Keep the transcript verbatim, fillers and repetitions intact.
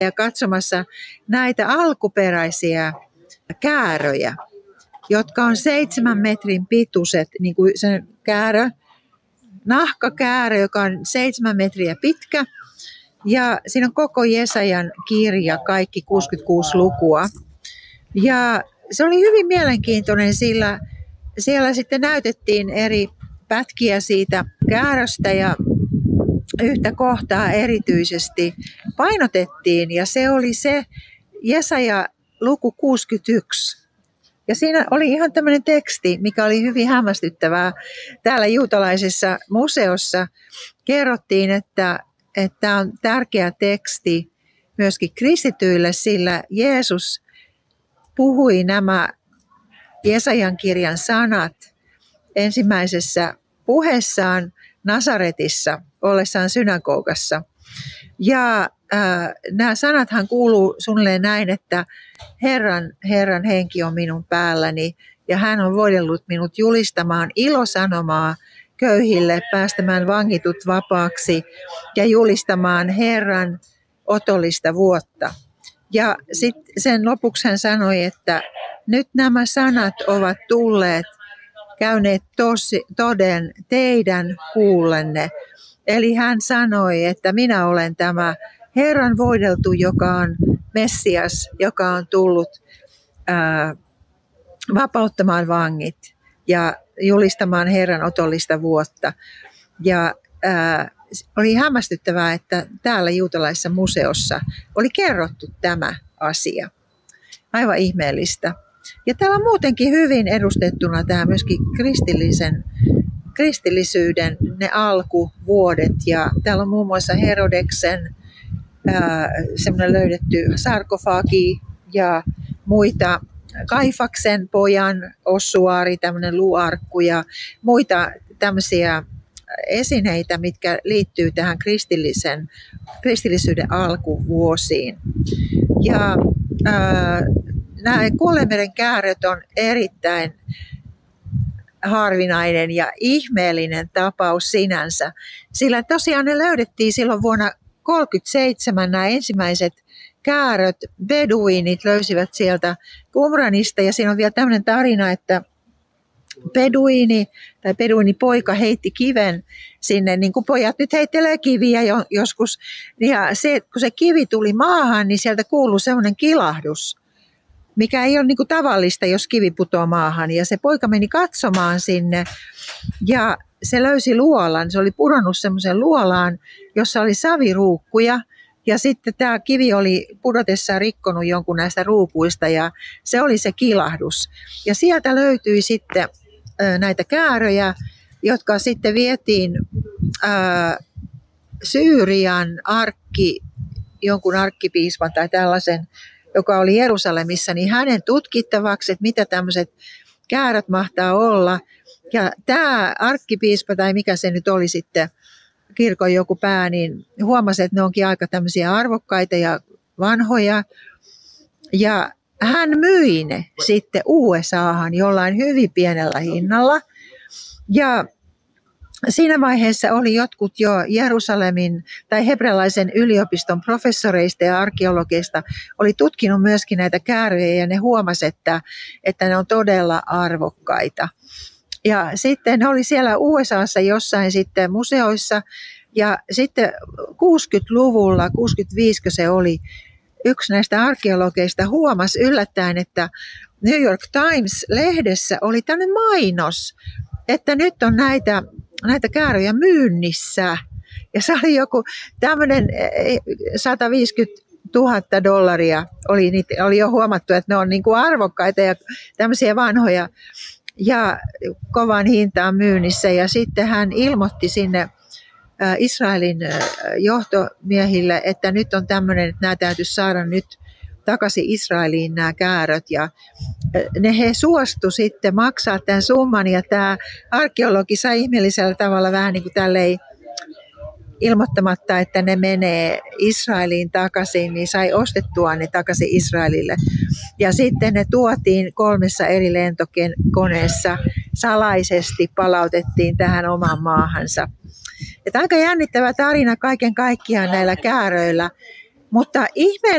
ja katsomassa näitä alkuperäisiä kääröjä, jotka on seitsemän metrin pituiset, niin kuin se käärö, nahkakäärö, joka on seitsemän metriä pitkä. Ja siinä on koko Jesajan kirja, kaikki kuusikymmentäkuusi lukua. Ja se oli hyvin mielenkiintoinen, sillä siellä sitten näytettiin eri pätkiä siitä kääröstä ja yhtä kohtaa erityisesti painotettiin. Ja se oli se Jesaja luku kuusikymmentäyksi. Ja siinä oli ihan tämmöinen teksti, mikä oli hyvin hämmästyttävää. Täällä juutalaisessa museossa kerrottiin, että tämä on tärkeä teksti myöskin kristityille, sillä Jeesus puhui nämä Jesajan kirjan sanat ensimmäisessä puheessaan Nasaretissa ollessaan synagogassa. Ja äh, nämä sanathan kuuluu suunnilleen näin, että Herran, Herran henki on minun päälläni ja hän on voidellut minut julistamaan ilosanomaa köyhille, päästämään vangitut vapaaksi ja julistamaan Herran otollista vuotta. Ja sitten sen lopuksi hän sanoi, että nyt nämä sanat ovat tulleet, käyneet tosi, toden teidän kuullenne. Eli hän sanoi, että minä olen tämä Herran voideltu, joka on Messias, joka on tullut ää, vapauttamaan vangit ja julistamaan Herran otollista vuotta. Ja ää, oli hämmästyttävää, että täällä juutalaisessa museossa oli kerrottu tämä asia. Aivan ihmeellistä. Ja täällä on muutenkin hyvin edustettuna tämä myöskin kristillisen, kristillisyyden ne alkuvuodet. Ja täällä on muun muassa Herodeksen ää, semmoinen löydetty sarkofagi ja muita. Kaifaksen pojan ossuaari, tämmöinen luuarkku ja muita tämmöisiä esineitä, mitkä liittyy tähän kristillisen, kristillisyyden alkuvuosiin. Ja ää, nämä Kuolleemeren kääröt on erittäin harvinainen ja ihmeellinen tapaus sinänsä, sillä tosiaan ne löydettiin silloin vuonna tuhatyhdeksänsataakolmekymmentäseitsemän nämä ensimmäiset kääröt, beduinit löysivät sieltä Qumranista ja siinä on vielä tämmöinen tarina, että beduini tai beduinipoika heitti kiven sinne, niin kuin pojat nyt heittelee kiviä joskus. Ja se, kun se kivi tuli maahan, niin sieltä kuului semmoinen kilahdus, mikä ei ole niin kuin tavallista, jos kivi putoaa maahan. Ja se poika meni katsomaan sinne ja se löysi luolan. Se oli pudonnut semmoisen luolaan, jossa oli saviruukkuja. Ja sitten tämä kivi oli pudotessaan rikkonut jonkun näistä ruukuista ja se oli se kilahdus. Ja sieltä löytyi sitten näitä kääröjä, jotka sitten vietiin ää, Syyrian arkki, jonkun arkkipiispan tai tällaisen, joka oli Jerusalemissa, niin hänen tutkittavaksi, että mitä tämmöiset kääröt mahtaa olla. Ja tämä arkkipiispa tai mikä se nyt oli sitten, kirkon joku pää, niin huomasi, että ne onkin aika tämmöisiä arvokkaita ja vanhoja. Ja hän myi ne sitten U S A:han jollain hyvin pienellä hinnalla. Ja siinä vaiheessa oli jotkut jo Jerusalemin tai hebrealaisen yliopiston professoreista ja arkeologeista oli tutkinut myöskin näitä kääröjä ja ne huomasi, että, että ne on todella arvokkaita. Ja sitten ne oli siellä U S A:ssa jossain sitten museoissa ja sitten kuusikymmentäluvulla, kuusikymmentäviisi se oli, yksi näistä arkeologeista huomasi yllättäen, että New York Times-lehdessä oli tämmöinen mainos, että nyt on näitä, näitä kääröjä myynnissä. Ja se oli joku tämmöinen sata viisikymmentätuhatta dollaria, oli, niitä, oli jo huomattu, että ne on niin kuin arvokkaita ja tämmöisiä vanhoja. Ja kovan hintaan myynnissä ja sitten hän ilmoitti sinne Israelin johtomiehille, että nyt on tämmöinen, että nämä täytyisi saada nyt takaisin Israeliin nämä kääröt ja ne he suostu sitten maksaa tämän summan ja tämä arkeologi sai ihmeellisellä tavalla vähän niin kuin tälleen ilmoittamatta, että ne menee Israeliin takaisin, niin sai ostettua ne takaisin Israelille. Ja sitten ne tuotiin kolmessa eri lentokoneessa salaisesti, palautettiin tähän omaan maahansa. Että aika jännittävä tarina kaiken kaikkiaan näillä kääröillä. Mutta ihme